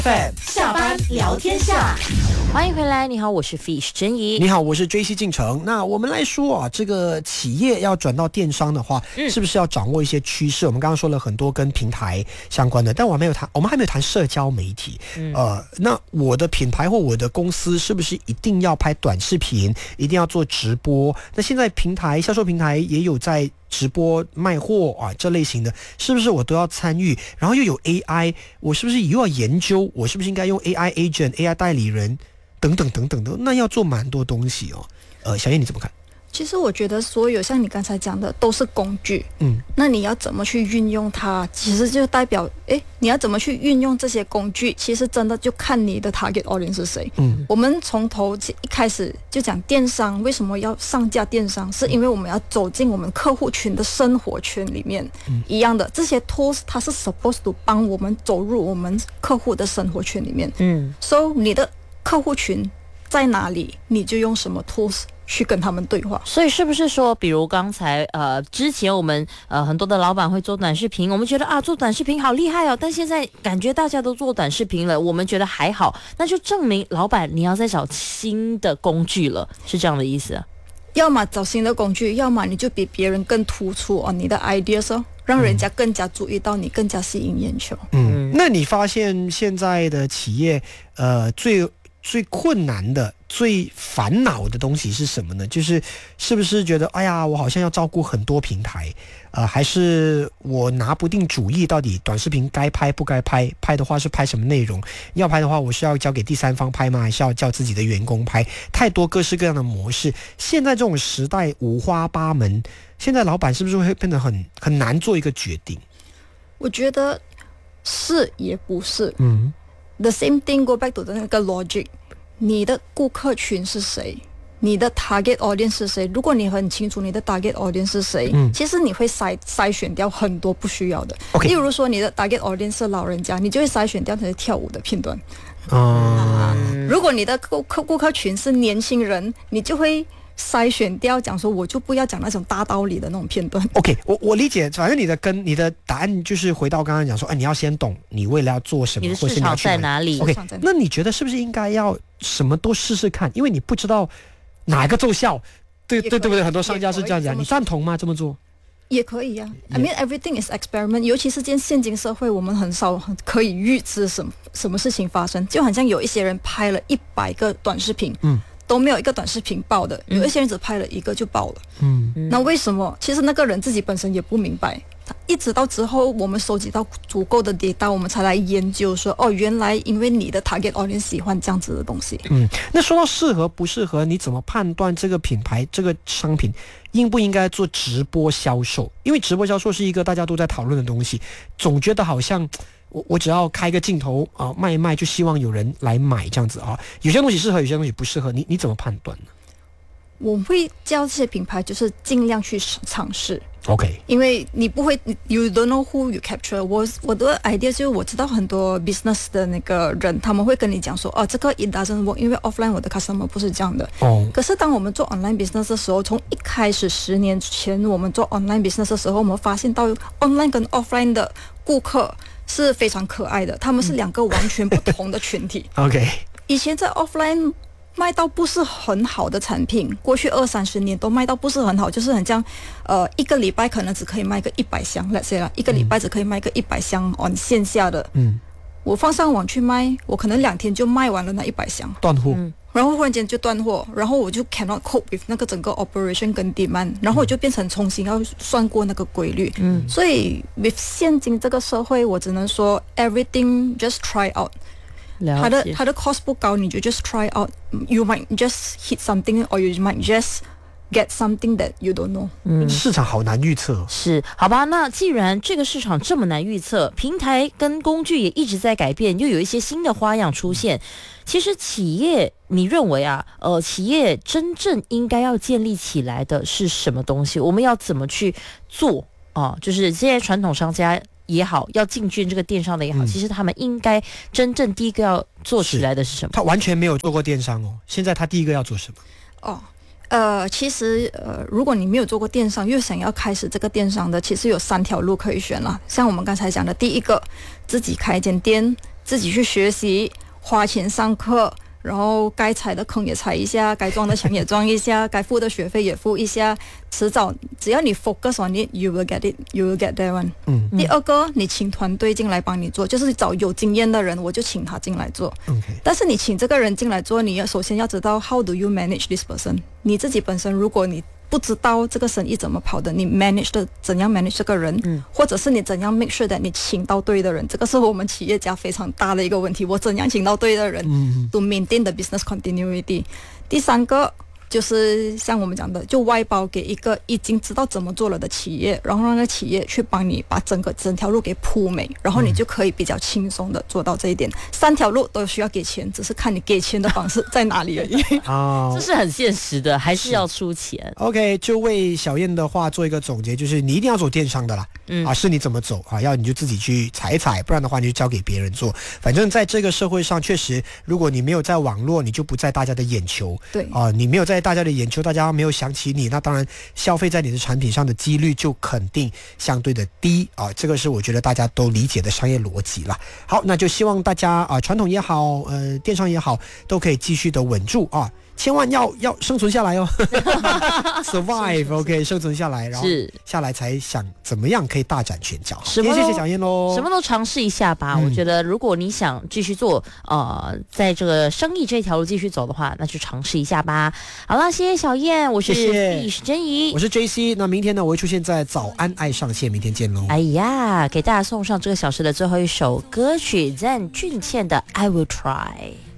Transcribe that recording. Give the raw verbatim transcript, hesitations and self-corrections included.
F M 下班聊天下， 欢迎回来。你好，我是 Fish 珍怡。 你好，我是 J C 进城。那我们来说啊，这个企业要转到电商的话，嗯、是不是要掌握一些趋势？我们刚刚说了很多跟平台相关的，但我还没有谈，我们还没有谈社交媒体。嗯、呃，那我的品牌或我的公司是不是一定要拍短视频，一定要做直播？那现在平台销售平台也有在直播卖货啊，这类型的，是不是我都要参与？然后又有 A I， 我是不是又要研究？我是不是应该用 A I agent、A I 代理人等等等等的？那要做蛮多东西哦。呃，小燕你怎么看？ 其实我觉得所有像你刚才讲的都是工具，嗯，那你要怎么去运用它，其实就代表，诶，你要怎么去运用这些工具，其实真的就看你的 target audience 是谁。嗯，我们从头一开始就讲电商为什么要上架电商，是因为我们要走进我们客户群的生活圈里面，嗯，一样的这些 tools 它是 supposed to 帮我们走入我们客户的生活圈里面，嗯 ，so 你的客户群在哪里，你就用什么 tools去跟他们对话。 所以是不是说，比如刚才呃之前我们呃很多的老板会做短视频，我们觉得啊做短视频好厉害哦，但现在感觉大家都做短视频了，我们觉得还好，那就证明老板你要再找新的工具了，是这样的意思啊？ 要么找新的工具，要么你就比别人更突出哦，你的 ideas 哦，让人家更加注意到你，更加吸引眼球。 嗯，那你发现现在的企业呃最最困难的、最烦恼的东西是什么呢？就是是不是觉得，哎呀，我好像要照顾很多平台，呃，还是我拿不定主意，到底短视频该拍不该拍？拍的话是拍什么内容？要拍的话，我是要交给第三方拍吗？还是要叫自己的员工拍？太多各式各样的模式。现在这种时代五花八门，现在老板是不是会变得很很难做一个决定？ 我觉得是也不是。嗯。The same thing go back to 那个 logic， 你的顾客群是谁？你的 target audience 是谁？如果你很清楚你的 target audience 是谁，嗯、其实你会筛筛选掉很多不需要的。Okay. 例如说你的 target audience 是老人家，你就会筛选掉那些跳舞的片段。嗯啊、如果你的顾客顾客群是年轻人，你就会筛选掉讲说我就不要讲那种大道理的那种片段。 OK， 我我理解，反正你的跟你的答案就是回到刚刚讲说，哎，你要先懂你未来要做什么， 你的市场在哪里。 OK， 那你觉得是不是应该要什么都试试看？因为你不知道哪个奏效。对对对不对？很多商家是这样讲，你赞同吗？这么做也可以啊。I mean everything is experiment， 尤其是今天现今社会，我们很少可以预知什么什么事情发生，就好像有一些人拍了一百个短视频，嗯，都没有一个短视频爆的，有一些人只拍了一个就爆了。嗯，那为什么？其实那个人自己本身也不明白，他一直到之后我们收集到足够的 data， 我们才来研究说，哦，原来因为你的 target audience 喜欢这样子的东西。 嗯，那说到适合不适合，你怎么判断这个品牌这个商品应不应该做直播销售？因为直播销售是一个大家都在讨论的东西，总觉得好像我我只要开个镜头啊、呃、卖一卖，就希望有人来买这样子啊。有些东西适合，有些东西不适合，你你怎么判断呢？ 我会教这些品牌就是尽量去尝试。 OK， 因为你不会 ，you don't know who you capture 我。我我的 idea 就是我知道很多 business 的那个人，他们会跟你讲说，哦，这个 it doesn't work， 因为 offline 我的 customer 不是这样的。哦。可是当我们做 online business 的时候，从一开始十年前我们做 online business 的时候，我们发现到 online 跟 offline 的顾客是非常可爱的，他们是两个完全不同的群体。 OK， 以前在 offline卖到不是很好的产品，过去二三十年都卖到不是很好，就是很像，呃，一个礼拜可能只可以卖个一百箱 ，let's say 啦，一个礼拜只可以卖个一百箱 on 线下的，嗯，我放上网去卖，我可能两天就卖完了那一百箱， 断货， 嗯，然后忽然间就断货，然后我就 cannot cope with 那个整个 operation 跟 demand， 然后我就变成重新要算过那个规律，嗯，所以 with 现今这个社会，我只能说 everything just try out。它的它的 cost 不高，你就 just try out， you might just hit something or you might just get something that you don't know。 嗯，市场好难预测。 是，好吧？那既然这个市场这么难预测，平台跟工具也一直在改变，又有一些新的花样出现。其实企业，你认为啊，呃，企业真正应该要建立起来的是什么东西？我们要怎么去做啊？就是这些传统商家也好，要进军这个电商的也好，嗯、其实他们应该真正第一个要做起来的是什么？ 他完全没有做过电商哦，现在他第一个要做什么？ 哦，呃，其实呃，如果你没有做过电商，又想要开始这个电商的，其实有三条路可以选啦。像我们刚才讲的，第一个，自己开一间店， 自己去学习，花钱上课。然后该踩的坑也踩一下，该撞的墙也撞一下，该付的学费也付一下，迟早只要你 focus on it, you will get it, you will get that one。嗯。第二个，你请团队进来帮你做，就是找有经验的人，我就请他进来做。 Okay. 但是你请这个人进来做，你要首先要知道 how do you manage this person。你自己本身，如果你不知道这个生意怎么跑的，你 manage 的怎样 manage 这个人，嗯，或者是你怎样 make sure that 你请到对的人，这个是我们企业家非常大的一个问题。我怎样请到对的人，嗯，to maintain the business continuity。第三个就是像我们讲的，就外包给一个已经知道怎么做了的企业，然后让那个企业去帮你把整个整条路给铺美，然后你就可以比较轻松的做到这一点。三条路都需要给钱，只是看你给钱的方式在哪里而已。 哦， 这是很现实的，还是要出钱。 OK， 就为小燕的话做一个总结，就是你一定要走电商的啦。嗯，啊，是你怎么走啊？要你就自己去踩一踩，不然的话你就交给别人做。反正在这个社会上，确实，如果你没有在网络，你就不在大家的眼球。 对啊，你没有在大家的眼球，大家没有想起你，那当然消费在你的产品上的几率就肯定相对的低啊。这个是我觉得大家都理解的商业逻辑啦。好，那就希望大家啊，传统也好，呃，电商也好，都可以继续的稳住啊。千万要要生存下来哦，survive OK 生存下来，然后下来才想怎么样可以大展拳脚。今天谢谢小燕喽， 什么都尝试一下吧。嗯、我觉得如果你想继续做呃，在这个生意这条路继续走的话，那就尝试一下吧。好了，谢谢小燕，我是李是珍怡， 我是 J C。那明天呢，我会出现在早安爱上线，明天见喽。 哎呀，给大家送上这个小时的最后一首歌曲，赞俊倩的 I Will Try。